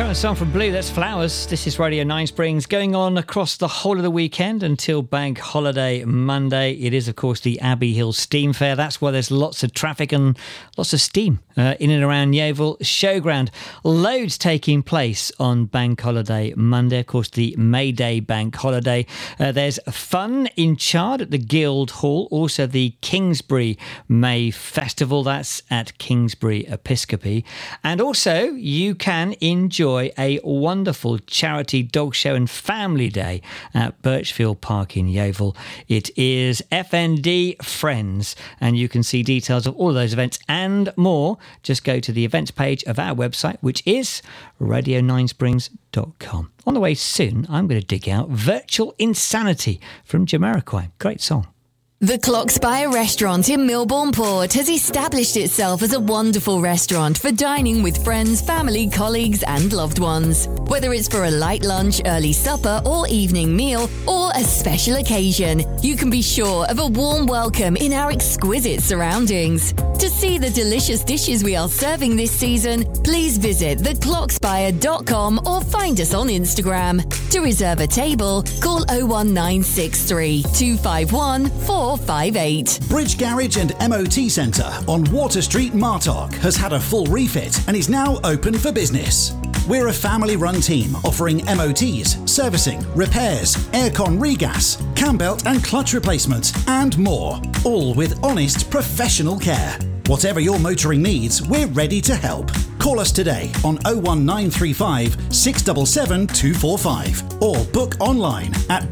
Current song from Blue, that's Flowers. This is Radio 9 Springs, going on across the whole of the weekend until Bank Holiday Monday. It is, of course, the Abbey Hill Steam Fair. That's why there's lots of traffic and lots of steam in and around Yeovil Showground. Loads taking place on Bank Holiday Monday. Of course, the May Day Bank Holiday. There's fun in Chard at the Guild Hall. Also, the Kingsbury May Festival. That's at Kingsbury Episcopi. And also, you can enjoy a wonderful charity dog show and family day at Birchfield Park in Yeovil. It is FND Friends, and you can see details of all of those events and more. Just go to the events page of our website, which is radio9springs.com. On the way soon, I'm going to dig out Virtual Insanity from Jamiroquai. Great song. The Clockspire restaurant in Milbourne Port has established itself as a wonderful restaurant for dining with friends, family, colleagues and loved ones. Whether it's for a light lunch, early supper or evening meal, or a special occasion, you can be sure of a warm welcome in our exquisite surroundings. To see the delicious dishes we are serving this season, please visit theclockspire.com or find us on Instagram. To reserve a table, call 01963 251 458. Bridge Garage and MOT Centre on Water Street, Martock has had a full refit and is now open for business. We're a family-run team offering MOTs, servicing, repairs, aircon regas, cam belt and clutch replacements and more, all with honest professional care. Whatever your motoring needs, we're ready to help. Call us today on 01935 677 245 or book online at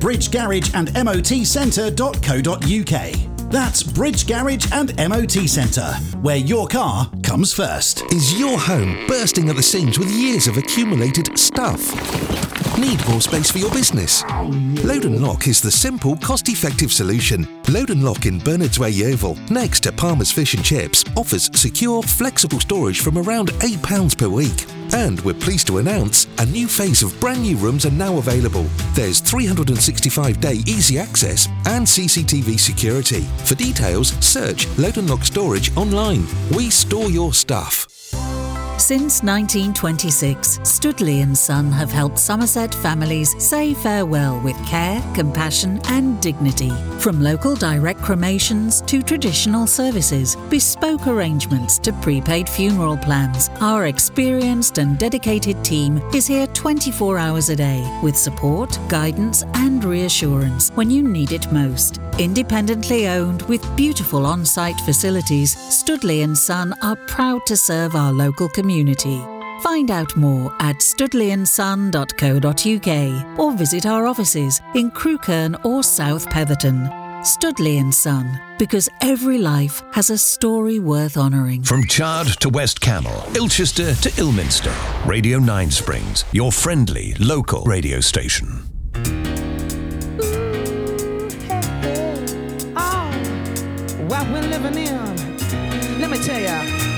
bridgegarageandmotcentre.co.uk. That's Bridge Garage and MOT Centre, where your car comes first. Is your home bursting at the seams with years of accumulated stuff? Need more space for your business? Load and Lock is the simple, cost-effective solution. Load and Lock in Bernards Way, Yeovil, next to Palmer's Fish and Chips, offers secure, flexible storage from around £8 per week. And we're pleased to announce a new phase of brand new rooms are now available. There's 365-day easy access and CCTV security. For details, search Load and Lock Storage online. We store your stuff. Since 1926, Studley & Son have helped Somerset families say farewell with care, compassion and dignity. From local direct cremations to traditional services, bespoke arrangements to prepaid funeral plans, our experienced and dedicated team is here 24 hours a day with support, guidance and reassurance when you need it most. Independently owned with beautiful on-site facilities, Studley & Son are proud to serve our local community. Find out more at studleyandson.co.uk or visit our offices in Crewkerne or South Petherton. Studley & Son, because every life has a story worth honouring. From Chard to West Camel, Ilchester to Ilminster, Radio 9 Springs, your friendly local radio station. What we're living in, let me tell ya.